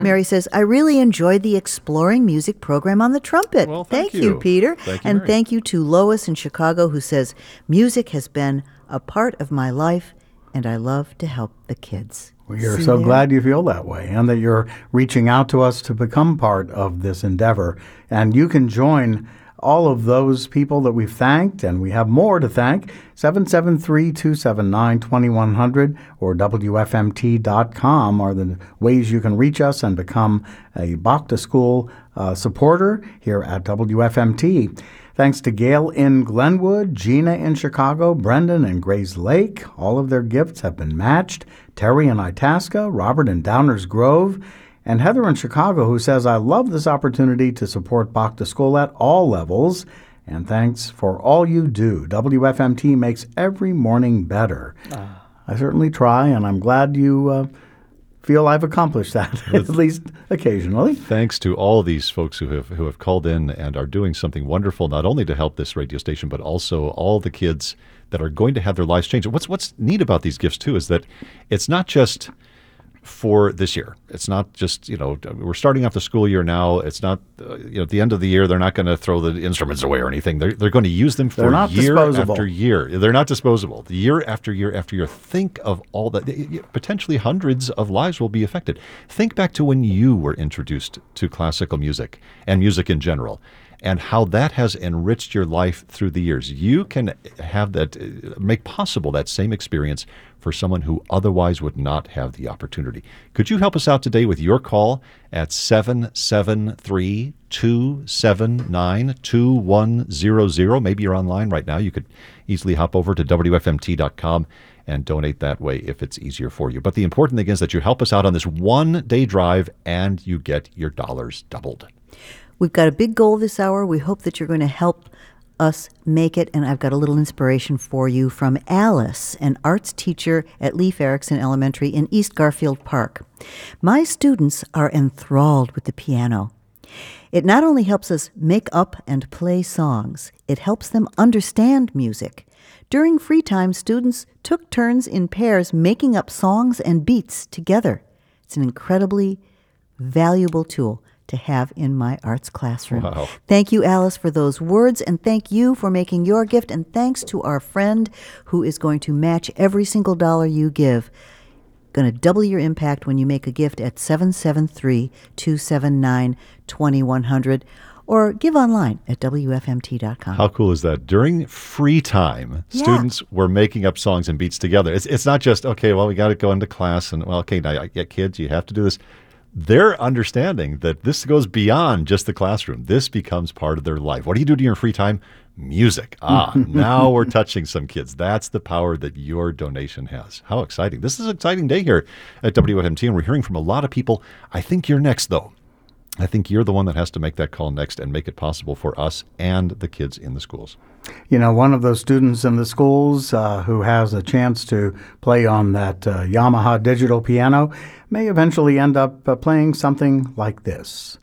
Mary says, I really enjoyed the Exploring Music program on the trumpet. Well, thank you, Peter. Thank you, and Mary. thank you to Lois in Chicago, who says, music has been a part of my life, and I love to help the kids. We are so glad you feel that way and that you're reaching out to us to become part of this endeavor. And you can join all of those people that we've thanked, and we have more to thank, 773-279-2100 or WFMT.com are the ways you can reach us and become a Bach to School supporter here at WFMT. Thanks to Gail in Glenwood, Gina in Chicago, Brendan in Grays Lake. All of their gifts have been matched. Terry in Itasca, Robert in Downers Grove, and Heather in Chicago, who says, I love this opportunity to support Bach to School at all levels, and thanks for all you do. WFMT makes every morning better. I certainly try, and I'm glad you feel I've accomplished that, at least occasionally. Thanks to all these folks who have called in and are doing something wonderful, not only to help this radio station, but also all the kids that are going to have their lives change. What's neat about these gifts, too, is that it's not just for this year. It's not just, we're starting off the school year now. It's not, at the end of the year, they're not going to throw the instruments away or anything. They're going to use them for year after year. They're not disposable. Year after year after year. Think of all that. Potentially hundreds of lives will be affected. Think back to when you were introduced to classical music and music in general, and how that has enriched your life through the years. You can have that, make possible that same experience for someone who otherwise would not have the opportunity. Could you help us out today with your call at 773-279-2100? Maybe you're online right now. You could easily hop over to WFMT.com and donate that way if it's easier for you. But the important thing is that you help us out on this one-day drive and you get your dollars doubled. We've got a big goal this hour. We hope that you're going to help us make it, and I've got a little inspiration for you from Alice, an arts teacher at Leif Erikson Elementary in East Garfield Park. My students are enthralled with the piano. It not only helps us make up and play songs, it helps them understand music. During free time, students took turns in pairs making up songs and beats together. It's an incredibly valuable tool to have in my arts classroom. Wow. Thank you, Alice, for those words, and thank you for making your gift, and thanks to our friend who is going to match every single dollar you give. Going to double your impact when you make a gift at 773-279-2100 or give online at WFMT.com. How cool is that? During free time, students were making up songs and beats together. It's not just, okay, well, we got to go into class, and, well, okay, now kids, you have to do this. They're understanding that this goes beyond just the classroom. This becomes part of their life. What do you do during your free time? Music. Now we're touching some kids. That's the power that your donation has. How exciting. This is an exciting day here at WFMT, and we're hearing from a lot of people. I think you're next, though. I think you're the one that has to make that call next and make it possible for us and the kids in the schools. One of those students in the schools who has a chance to play on that Yamaha digital piano may eventually end up playing something like this.